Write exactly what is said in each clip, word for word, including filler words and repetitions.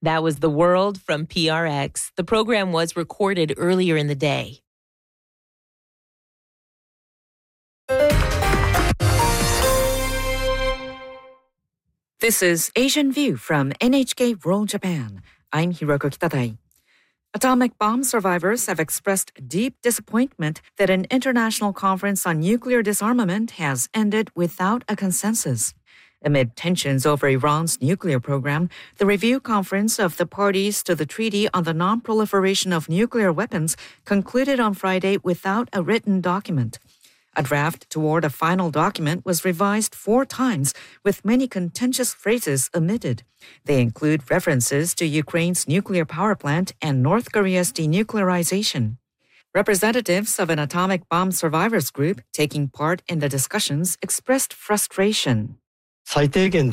That was The World from P R X. The program was recorded earlier in the day. This is Asian View from N H K World Japan. I'm Hiroko Kitadai. Atomic bomb survivors have expressed deep disappointment that an international conference on nuclear disarmament has ended without a consensus. Amid tensions over Iran's nuclear program, the review conference of the parties to the Treaty on the Non-Proliferation of Nuclear Weapons concluded on Friday without a written document. A draft toward a final document was revised four times, with many contentious phrases omitted. They include references to Ukraine's nuclear power plant and North Korea's denuclearization. Representatives of an atomic bomb survivors group taking part in the discussions expressed frustration. I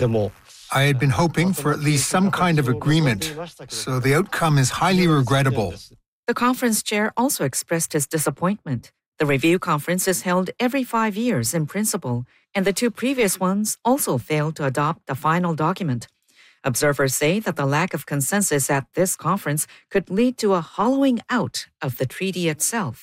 had been hoping for at least some kind of agreement, so the outcome is highly regrettable. The conference chair also expressed his disappointment. The review conference is held every five years in principle, and the two previous ones also failed to adopt the final document. Observers say that the lack of consensus at this conference could lead to a hollowing out of the treaty itself.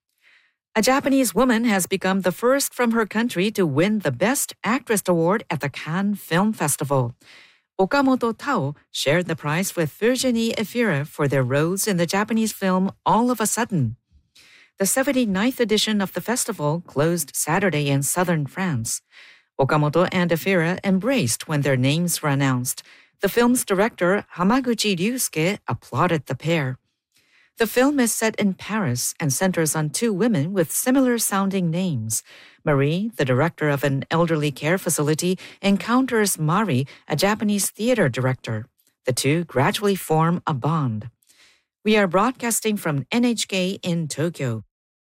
A Japanese woman has become the first from her country to win the Best Actress Award at the Cannes Film Festival. Okamoto Tao shared the prize with Virginie Efira for their roles in the Japanese film All of a Sudden. The seventy-ninth edition of the festival closed Saturday in southern France. Okamoto and Efira embraced when their names were announced. The film's director, Hamaguchi Ryusuke, applauded the pair. The film is set in Paris and centers on two women with similar-sounding names. Marie, the director of an elderly care facility, encounters Mari, a Japanese theater director. The two gradually form a bond. We are broadcasting from N H K in Tokyo.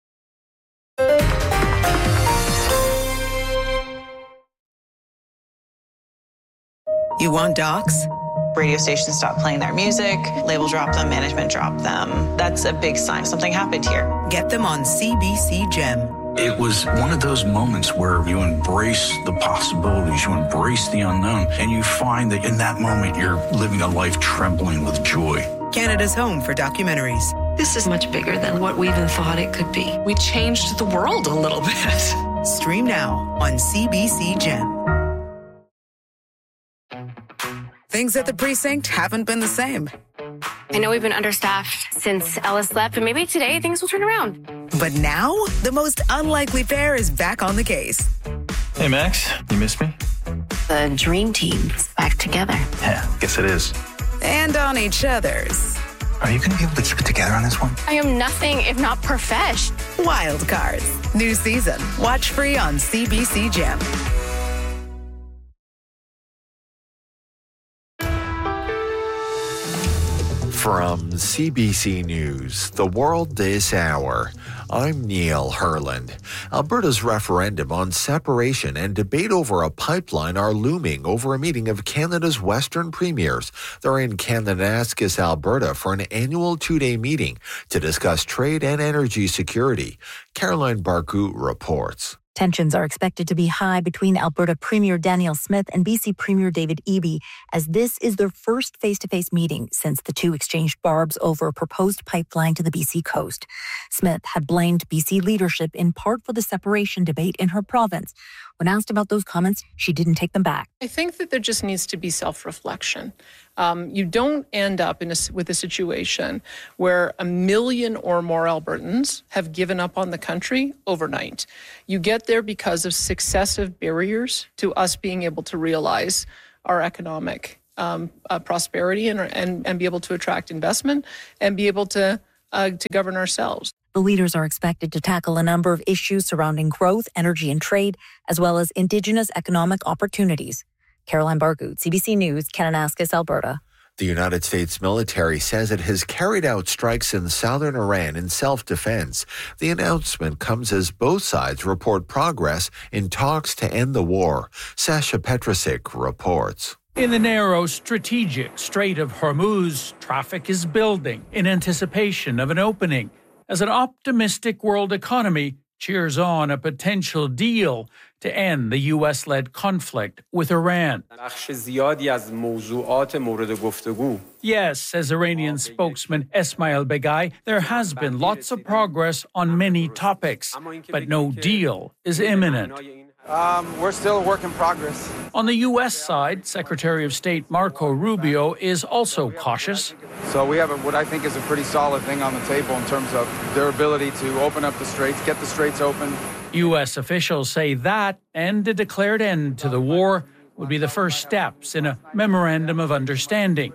You want docs? Radio stations stopped playing their music, label dropped them, management dropped them. That's a big sign something happened here. Get them on C B C Gem. It was one of those moments where you embrace the possibilities, you embrace the unknown, and you find that in that moment you're living a life trembling with joy. Canada's home for documentaries. This is much bigger than what we even thought it could be. We changed the world a little bit. Stream now on C B C Gem. Things at the precinct haven't been the same. I know we've been understaffed since Ellis left, but maybe today things will turn around. But now, the most unlikely pair is back on the case. Hey, Max, you miss me? The dream team's back together. Yeah, guess it is. And on each other's. Are you going to be able to keep it together on this one? I am nothing if not profesh. Wild Cards. New season. Watch free on C B C Gem. From C B C News, The World This Hour, I'm Neil Herland. Alberta's referendum on separation and debate over a pipeline are looming over a meeting of Canada's Western premiers. They're in Kananaskis, Alberta for an annual two-day meeting to discuss trade and energy security. Caroline Barcout reports. Tensions are expected to be high between Alberta Premier Danielle Smith and B C Premier David Eby, as this is their first face-to-face meeting since the two exchanged barbs over a proposed pipeline to the B C coast. Smith had blamed B C leadership in part for the separation debate in her province. When asked about those comments, she didn't take them back. I think that there just needs to be self-reflection. Um, you don't end up in a, with a situation where a million or more Albertans have given up on the country overnight. You get there because of successive barriers to us being able to realize our economic um, uh, prosperity and, and, and be able to attract investment and be able to, uh, to govern ourselves. The leaders are expected to tackle a number of issues surrounding growth, energy and trade, as well as Indigenous economic opportunities. Caroline Barcout, C B C News, Kananaskis, Alberta. The United States military says it has carried out strikes in southern Iran in self-defense. The announcement comes as both sides report progress in talks to end the war. Sasha Petrusik reports. In the narrow, strategic Strait of Hormuz, traffic is building in anticipation of an opening as an optimistic world economy cheers on a potential deal to end the U S-led conflict with Iran. Yes, says Iranian spokesman Esmail Begai, there has been lots of progress on many topics, but no deal is imminent. Um, we're still a work in progress. On the U S side, Secretary of State Marco Rubio is also cautious. So we have a, what I think is a pretty solid thing on the table in terms of their ability to open up the straits, get the straits open. U S officials say that and a declared end to the war would be the first steps in a memorandum of understanding.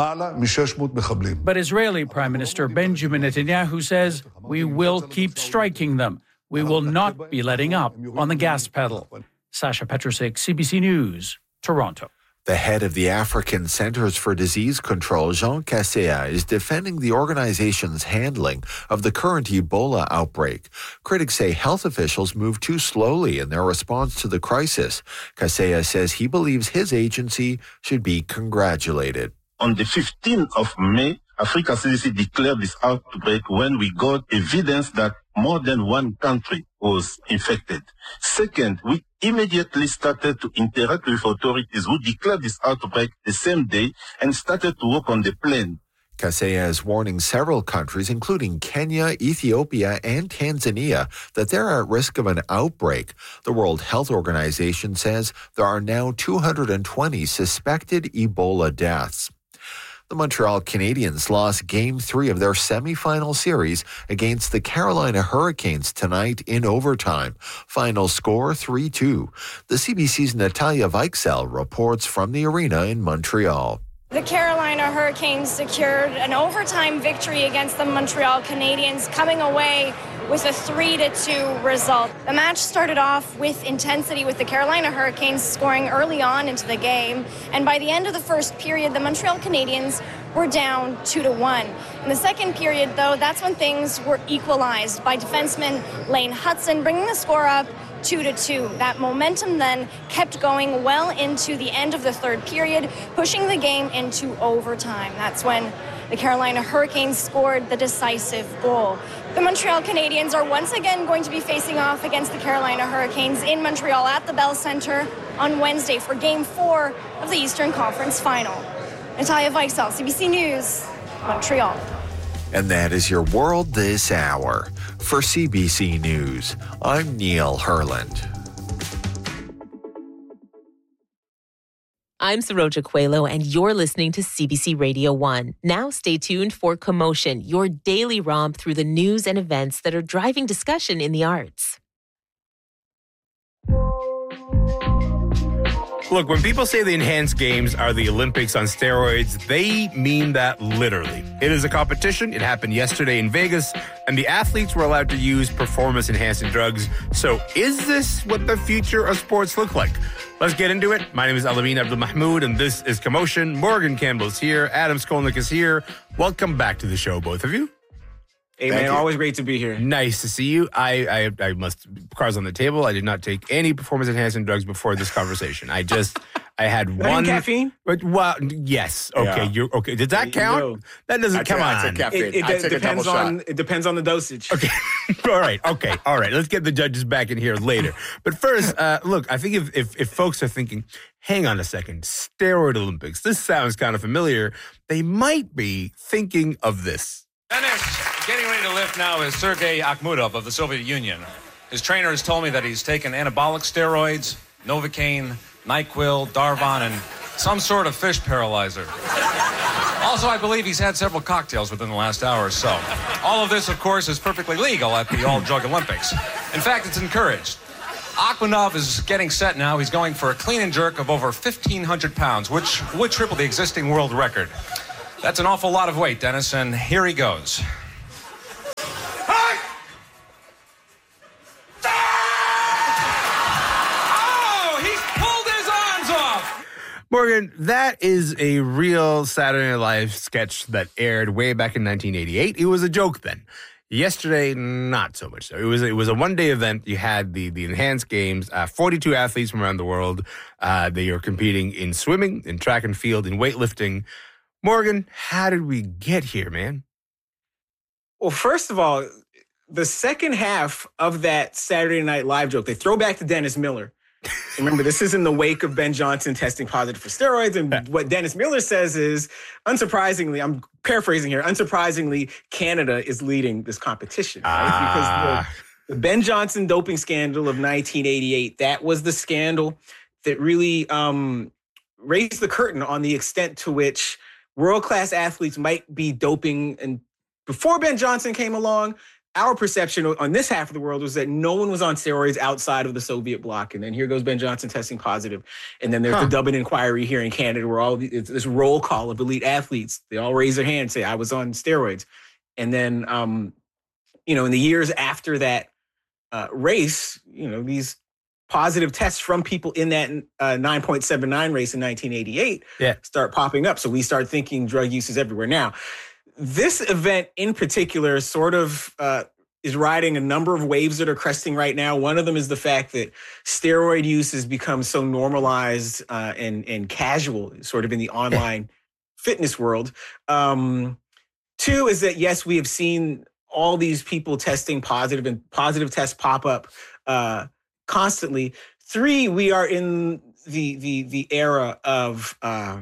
But Israeli Prime Minister Benjamin Netanyahu says we will keep striking them. We will not be letting up on the gas pedal. Sasha Petrusik, C B C News, Toronto. The head of the African Centers for Disease Control, Jean Kaseya, is defending the organization's handling of the current Ebola outbreak. Critics say health officials moved too slowly in their response to the crisis. Kaseya says he believes his agency should be congratulated. On the fifteenth of May, Africa C D C declared this outbreak when we got evidence that more than one country was infected. Second, we immediately started to interact with authorities who declared this outbreak the same day and started to work on the plan. Kaseya is warning several countries, including Kenya, Ethiopia, and Tanzania, that they're at risk of an outbreak. The World Health Organization says there are now two hundred twenty suspected Ebola deaths. The Montreal Canadiens lost Game three of their semifinal series against the Carolina Hurricanes tonight in overtime. Final score three two. The C B C's Natalia Weichsel reports from the arena in Montreal. The Carolina Hurricanes secured an overtime victory against the Montreal Canadiens, coming away with a three to two result. The match started off with intensity, with the Carolina Hurricanes scoring early on into the game, and by the end of the first period, the Montreal Canadiens were down two to one. In the second period, though, that's when things were equalized by defenseman Lane Hutson, bringing the score up two to two. That momentum then kept going well into the end of the third period, pushing the game into overtime. That's when the Carolina Hurricanes scored the decisive goal. The Montreal Canadiens are once again going to be facing off against the Carolina Hurricanes in Montreal at the Bell Centre on Wednesday for Game four of the Eastern Conference Final. Natalia Weichsel, C B C News, Montreal. And that is your World This Hour. For C B C News, I'm Neil Herland. I'm Saroja Coelho, and you're listening to C B C Radio one. Now stay tuned for Commotion, your daily romp through the news and events that are driving discussion in the arts. Look, when people say the enhanced games are the Olympics on steroids, they mean that literally. It is a competition. It happened yesterday in Vegas, and the athletes were allowed to use performance-enhancing drugs. So is this what the future of sports look like? Let's get into it. My name is Alameen Abdul-Mahmoud, and this is Commotion. Morgan Campbell's here. Adam Skolnick is here. Welcome back to the show, both of you. Hey, Thank man, you. Always great to be here. Nice to see you. I, I I must, cards on the table, I did not take any performance-enhancing drugs before this conversation. I just, I had Not one. caffeine? But, well, yes. Okay, Yeah. you're okay. Did that count? No. That doesn't, I come took- on. I took caffeine. It- it I de- took a depends double on- shot. It depends on the dosage. Okay. All right. Okay. All right. Let's get the judges back in here later. But first, uh, look, I think if, if, if folks are thinking, hang on a second, steroid Olympics, this sounds kind of familiar, they might be thinking of this. Dennis, getting ready to lift now is Sergei Akhmudov of the Soviet Union. His trainer has told me that he's taken anabolic steroids, Novocaine, NyQuil, Darvon, and some sort of fish paralyzer. Also, I believe he's had several cocktails within the last hour or so. All of this, of course, is perfectly legal at the All-Drug Olympics. In fact, it's encouraged. Akhmudov is getting set now. He's going for a clean and jerk of over fifteen hundred pounds, which would triple the existing world record. That's an awful lot of weight, Dennis, and here he goes. Oh, he's pulled his arms off! Morgan, that is a real Saturday Night Live sketch that aired way back in nineteen eighty-eight. It was a joke then. Yesterday, not so much so. It was it was a one-day event. You had the the enhanced games, uh, forty-two athletes from around the world. Uh, they are competing in swimming, in track and field, in weightlifting. Morgan, how did we get here, man? Well, first of all, the second half of that Saturday Night Live joke, they throw back to Dennis Miller. Remember, this is in the wake of Ben Johnson testing positive for steroids. And what Dennis Miller says is, unsurprisingly, I'm paraphrasing here, unsurprisingly, Canada is leading this competition. Right? Ah. Because the, the Ben Johnson doping scandal of nineteen eighty-eight, that was the scandal that really um, raised the curtain on the extent to which world-class athletes might be doping. And before Ben Johnson came along, our perception on this half of the world was that no one was on steroids outside of the Soviet bloc. And then here goes Ben Johnson testing positive. And then there's huh. the Dublin inquiry here in Canada where all the, it's this roll call of elite athletes. They all raise their hand and say, I was on steroids. And then, um, you know, in the years after that uh, race, you know, these positive tests from people in that uh, nine point seven nine race in nineteen eighty-eight yeah. start popping up. So we start thinking drug use is everywhere. Now, this event in particular sort of uh, is riding a number of waves that are cresting right now. One of them is the fact that steroid use has become so normalized uh, and, and casual, sort of in the online fitness world. Um, two is that, yes, we have seen all these people testing positive and positive tests pop up uh, constantly. Three, we are in the the the era of uh,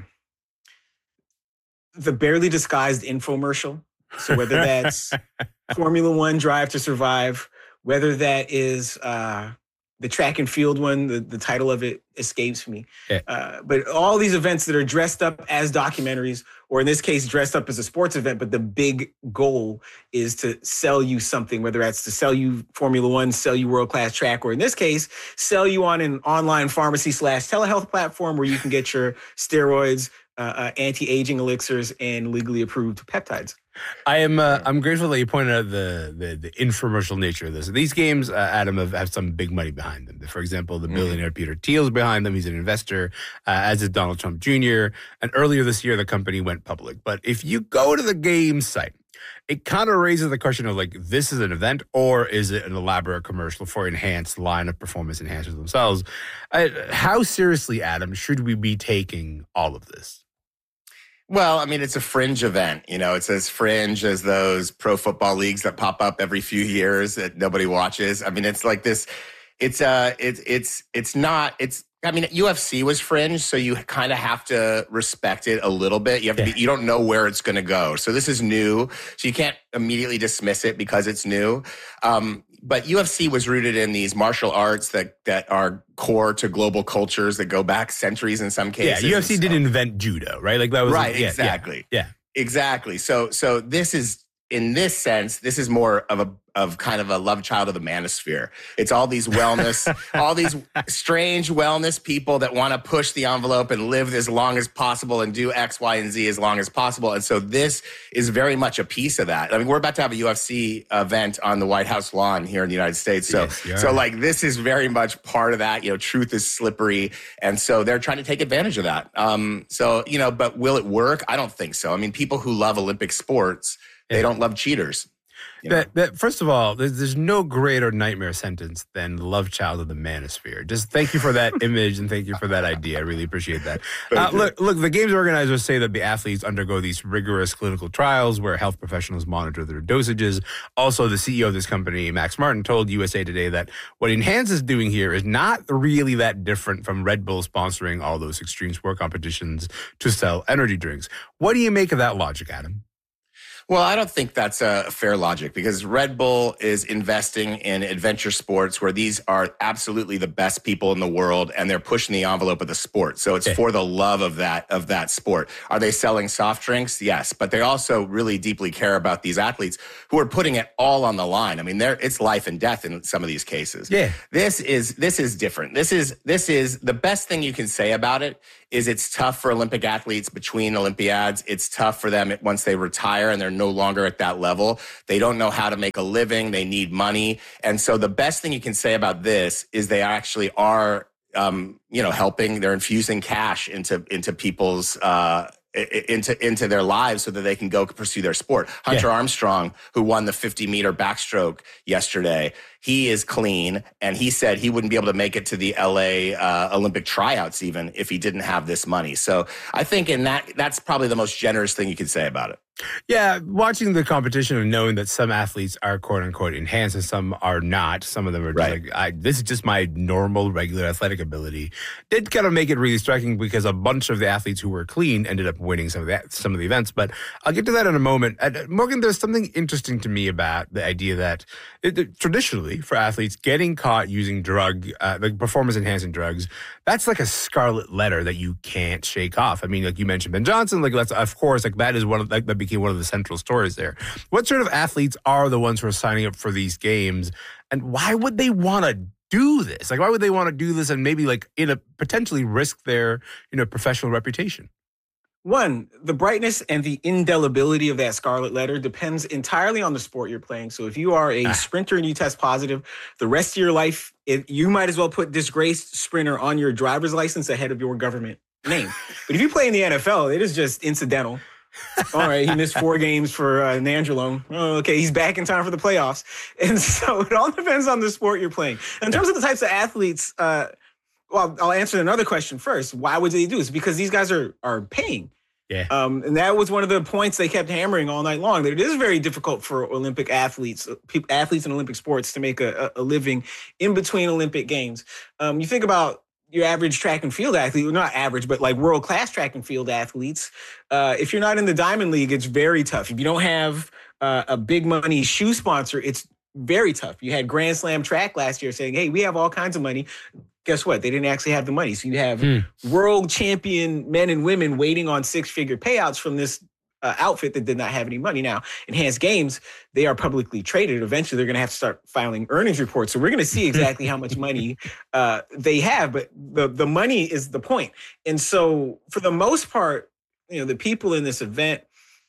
the barely disguised infomercial. So whether that's Formula One Drive to Survive, whether that is uh, the track and field one, the, the title of it escapes me. Yeah. Uh, but all these events that are dressed up as documentaries, or in this case, dressed up as a sports event, but the big goal is to sell you something, whether that's to sell you Formula One, sell you world-class track, or in this case, sell you on an online pharmacy slash telehealth platform where you can get your steroids, uh, uh, anti-aging elixirs, and legally approved peptides. I am. Uh, I'm grateful that you pointed out the, the the infomercial nature of this. These games, uh, Adam, have, have some big money behind them. For example, the billionaire mm. Peter Thiel is behind them. He's an investor, uh, as is Donald Trump Junior And earlier this year, the company went public. But if you go to the game site, it kind of raises the question of, like, this is an event or is it an elaborate commercial for enhanced line of performance enhancers themselves? Uh, how seriously, Adam, should we be taking all of this? Well, I mean, it's a fringe event. You know, it's as fringe as those pro football leagues that pop up every few years that nobody watches. I mean, it's like this. It's uh, it's it's it's not. It's. I mean, U F C was fringe, so you kind of have to respect it a little bit. You have to. Be, you don't know where it's going to go. So this is new, so you can't immediately dismiss it because it's new. Um, But U F C was rooted in these martial arts that that are core to global cultures that go back centuries in some cases. Yeah, U F C didn't invent judo, right? Like that was right. Like, yeah, exactly. Yeah, yeah, exactly. So so this is in this sense, this is more of a of kind of a love child of the manosphere. It's all these wellness, all these strange wellness people that want to push the envelope and live as long as possible and do X, Y, and Z as long as possible. And so this is very much a piece of that. I mean, we're about to have a U F C event on the White House lawn here in the United States. So, yes, so like this is very much part of that. You know, truth is slippery. And so they're trying to take advantage of that. Um, so, you know, but will it work? I don't think so. I mean, people who love Olympic sports, they don't love cheaters. You know? that, that, first of all, there's, there's no greater nightmare sentence than love child of the manosphere. Just thank you for that image and thank you for that idea. I really appreciate that. Uh, look, look, the games organizers say that the athletes undergo these rigorous clinical trials where health professionals monitor their dosages. Also, the C E O of this company, Max Martin, told U S A Today that what Enhance is doing here is not really that different from Red Bull sponsoring all those extreme sport competitions to sell energy drinks. What do you make of that logic, Adam? Well, I don't think that's a fair logic because Red Bull is investing in adventure sports where these are absolutely the best people in the world and they're pushing the envelope of the sport. So it's okay. for the love of that of that sport. Are they selling soft drinks? Yes, but they also really deeply care about these athletes who are putting it all on the line. I mean, they're, it's life and death in some of these cases. Yeah. This is this is different. This is this is the best thing you can say about it is it's tough for Olympic athletes between Olympiads. It's tough for them once they retire and they're no longer at that level. They don't know how to make a living. They need money. And so the best thing you can say about this is they actually are, um, you know, helping. They're infusing cash into into people's uh into into their lives so that they can go pursue their sport. Hunter yeah. Armstrong, who won the fifty meter backstroke yesterday, he is clean, and he said he wouldn't be able to make it to the L A uh, Olympic tryouts even if he didn't have this money. So I think in that that's probably the most generous thing you could say about it. Yeah, watching the competition and knowing that some athletes are quote unquote enhanced and some are not. Some of them are just Right. like, I, this is just my normal, regular athletic ability. Did kind of make it really striking because a bunch of the athletes who were clean ended up winning some of the some of the events. But I'll get to that in a moment. Uh, Morgan, there's something interesting to me about the idea that it, it, traditionally for athletes, getting caught using drug, uh, like performance enhancing drugs, that's like a scarlet letter that you can't shake off. I mean, like you mentioned Ben Johnson, like that's of course, like that is one of like that became one of the central stories there. What sort of athletes are the ones who are signing up for these games, and why would they want to do this? Like, why would they want to do this and maybe like in a potentially risk their, you know, professional reputation? One, the brightness and the indelibility of that scarlet letter depends entirely on the sport you're playing. So if you are a ah. sprinter and you test positive, the rest of your life, it, you might as well put disgraced sprinter on your driver's license ahead of your government name. But if you play in the N F L, it is just incidental. All right, he missed four games for uh, Nandrolone. Oh, okay, he's back in time for the playoffs. And so it all depends on the sport you're playing. In terms of the types of athletes, uh, well, I'll answer another question first. Why would they do this? Because these guys are are paying. Yeah. Um, and that was one of the points they kept hammering all night long, that it is very difficult for Olympic athletes, people, athletes in Olympic sports to make a, a living in between Olympic games. Um, you think about your average track and field athlete, well, not average, but like world-class track and field athletes. Uh, if you're not in the Diamond League, it's very tough. If you don't have uh, a big money shoe sponsor, it's very tough. You had Grand Slam Track last year saying, hey, we have all kinds of money. Guess what? They didn't actually have the money. So you have hmm. world champion men and women waiting on six-figure payouts from this uh, outfit that did not have any money. Now, Enhanced Games, they are publicly traded. Eventually, they're going to have to start filing earnings reports. So we're going to see exactly how much money uh, they have. But the, the money is the point. And so for the most part, you know, the people in this event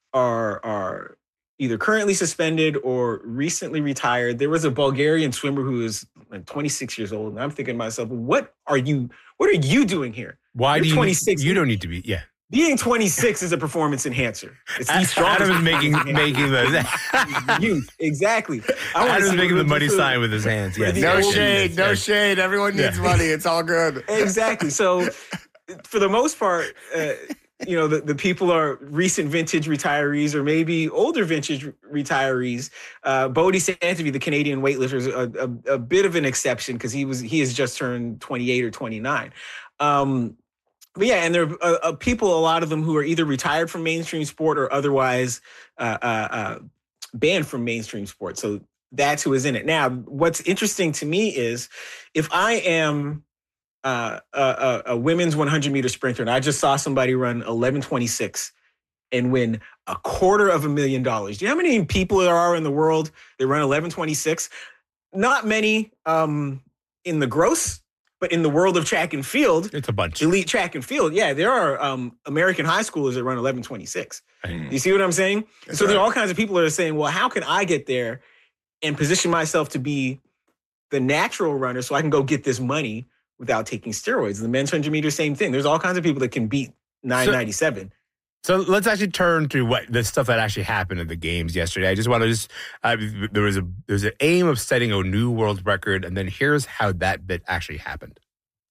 are are either currently suspended or recently retired. There was a Bulgarian swimmer who is like twenty-six years old. And I'm thinking to myself, what are you, what are you doing here? Why You're do you, twenty-six. You don't need to be, yeah. Being twenty-six is a performance enhancer. It's the strongest. Adam is making, making the... Youth, exactly. Adam is making the money sign with his hands. Yes. No shade, no shade. Everyone needs yeah. money. It's all good. Exactly. So for the most part, uh, you know, the, the people are recent vintage retirees or maybe older vintage retirees. Uh, Bodie Santovy, the Canadian weightlifter, is a, a, a bit of an exception because he was he has just turned twenty-eight or twenty-nine. Um, but yeah, and there are uh, uh, people, a lot of them who are either retired from mainstream sport or otherwise uh, uh, uh, banned from mainstream sport. So that's who is in it. Now, what's interesting to me is if I am Uh, a, a women's one hundred meter sprinter, and I just saw somebody run eleven twenty-six and win a quarter of a million dollars. Do you know how many people there are in the world that run eleven twenty-six? Not many um, in the gross, but in the world of track and field, it's a bunch. Elite track and field, yeah, there are um, American high schoolers that run eleven twenty-six. Mm. You see what I'm saying? That's so right. There are all kinds of people that are saying, well, how can I get there and position myself to be the natural runner so I can go get this money without taking steroids? The men's one hundred meter, same thing. There's all kinds of people that can beat nine ninety-seven. So, so let's actually turn to what the stuff that actually happened at the games yesterday. I just want to just uh, there was a there was an aim of setting a new world record, and then here's how that bit actually happened.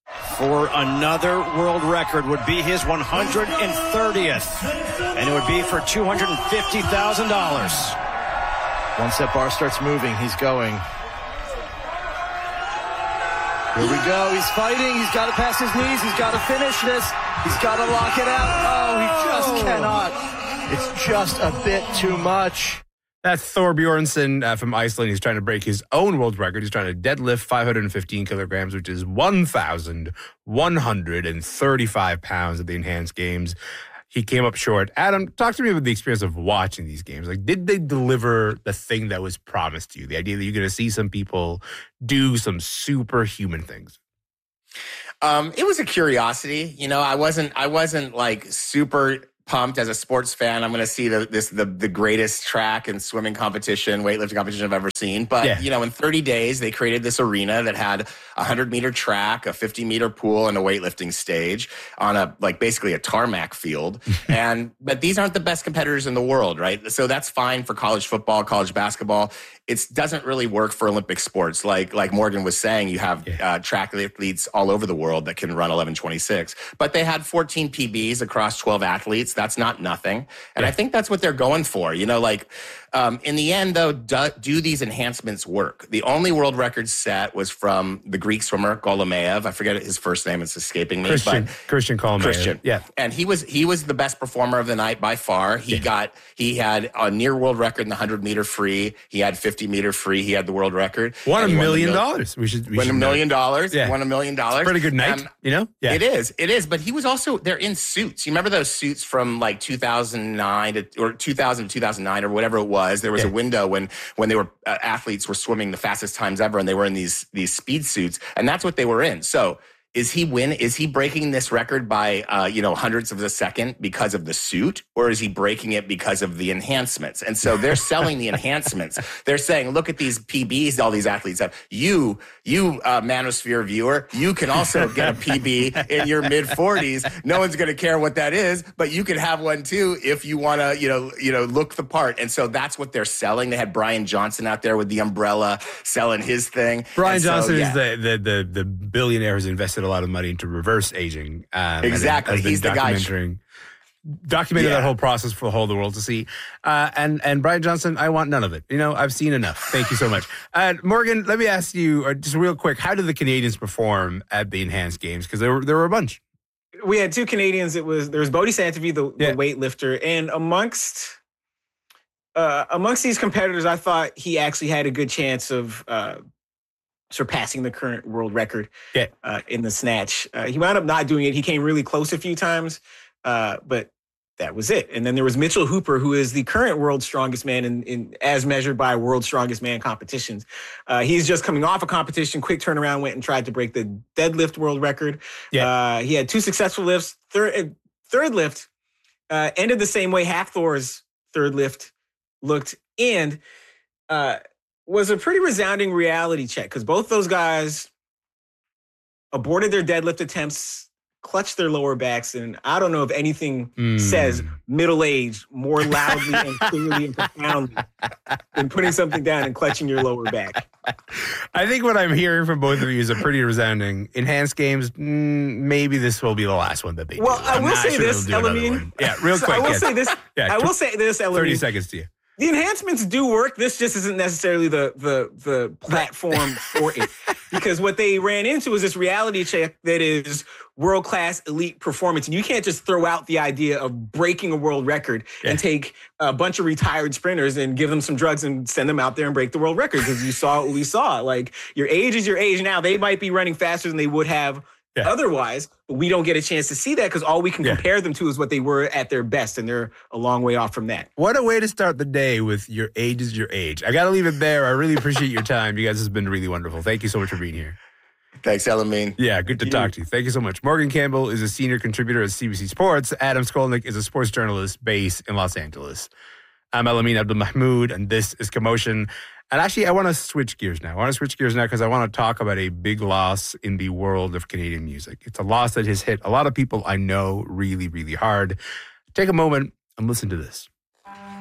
For another world record would be his one hundred thirtieth, and it would be for two hundred fifty thousand dollars. Once that bar starts moving, he's going. Here we go. He's fighting. He's got to pass his knees. He's got to finish this. He's got to lock it out. Oh, he just cannot. It's just a bit too much. That's Thor Bjornsson uh, from Iceland. He's trying to break his own world record. He's trying to deadlift five hundred fifteen kilograms, which is one thousand one hundred thirty-five pounds at the Enhanced Games. He came up short. Adam, talk to me about the experience of watching these games. Like, did they deliver the thing that was promised to you? The idea that you're going to see some people do some superhuman things. Um, it was a curiosity. You know, I wasn't, I wasn't like super pumped as a sports fan. I'm going to see the, this, the, the greatest track and swimming competition, weightlifting competition I've ever seen. But, yeah. you know, in thirty days, they created this arena that had a hundred meter track, a fifty meter pool, and a weightlifting stage on a, like basically a tarmac field. and, but these aren't the best competitors in the world, right? So that's fine for college football, college basketball. It doesn't really work for Olympic sports. Like, like Morgan was saying, you have yeah. uh, track athletes all over the world that can run eleven twenty-six, but they had fourteen P Bs across twelve athletes. That's not nothing. And yeah. I think that's what they're going for. You know, like um, in the end, though, do, do these enhancements work? The only world record set was from the Greek swimmer Golomeev. I forget his first name; it's escaping me. Christian, but Christian Golomeev. Christian, yeah, and he was he was the best performer of the night by far. He yeah. got he had a near world record in the hundred meter free. He had fifty meter free. He had the world record. Won a million dollars. We should we won should a million know. dollars. Yeah. Won a million dollars. Pretty good night, um, you know. Yeah, it is. It is. But he was also they're in suits. You remember those suits from like two thousand nine to, or two thousand to two thousand nine or whatever it was. There was yeah. a window when when they were uh, athletes were swimming the fastest times ever, and they were in these these speed suits, and that's what they were in. So is he win? Is he breaking this record by uh, you know hundredths of a second because of the suit, or is he breaking it because of the enhancements? And so they're selling the enhancements. They're saying, look at these P Bs all these athletes have. You, you uh, Manosphere viewer, you can also get a P B in your mid forties. No one's going to care what that is, but you can have one too if you want to, you know, you know, look the part. And so that's what they're selling. They had Brian Johnson out there with the umbrella selling his thing. Brian so, Johnson yeah. is the, the the the billionaire who's invested a lot of money into reverse aging. Um, exactly. And He's the guy. Documented Yeah. that whole process for the whole of the world to see. Uh, and and Brian Johnson, I want none of it. You know, I've seen enough. Thank you so much. Uh, Morgan, let me ask you uh, just real quick, how did the Canadians perform at the Enhanced Games? Because there were, there were a bunch. We had two Canadians. It was There was Bodhi Santavi, the, yeah. the weightlifter. And amongst uh, amongst these competitors, I thought he actually had a good chance of uh, surpassing the current world record yeah. uh, in the snatch. Uh, he wound up not doing it. He came really close a few times, uh, but that was it. And then there was Mitchell Hooper, who is the current world's strongest man in, in as measured by world's strongest man competitions. Uh, he's just coming off a competition, quick turnaround, went and tried to break the deadlift world record. Yeah. Uh, he had two successful lifts. Third, third lift uh, ended the same way Hafthor's third lift looked, and uh, was a pretty resounding reality check because both those guys aborted their deadlift attempts, clutch their lower backs, and I don't know if anything mm. says middle-aged more loudly and clearly and profoundly than putting something down and clutching your lower back. I think what I'm hearing from both of you is a pretty resounding Enhanced Games. Mm, maybe this will be the last one that they well, do. I I'm will say sure this, Elamine. Yeah, real quick. So I will yes. say this. Yeah, I will say this, Elamine. thirty seconds to you. The enhancements do work. This just isn't necessarily the the the platform for it. Because what they ran into is this reality check that is world-class elite performance. And you can't just throw out the idea of breaking a world record yeah. and take a bunch of retired sprinters and give them some drugs and send them out there and break the world record. Because you saw what we saw. Like, your age is your age now. They might be running faster than they would have yeah. otherwise, but we don't get a chance to see that because all we can yeah. compare them to is what they were at their best, and they're a long way off from that. What a way to start the day with your age is your age. I got to leave it there. I really appreciate your time. You guys have been really wonderful. Thank you so much for being here. Thanks, Elamine. Yeah, good to you. talk to you. Thank you so much. Morgan Campbell is a senior contributor at C B C Sports. Adam Skolnick is a sports journalist based in Los Angeles. I'm Elamine Abdul-Mahmoud, and this is Commotion. And actually, I want to switch gears now. I want to switch gears now because I want to talk about a big loss in the world of Canadian music. It's a loss that has hit a lot of people I know really, really hard. Take a moment and listen to this.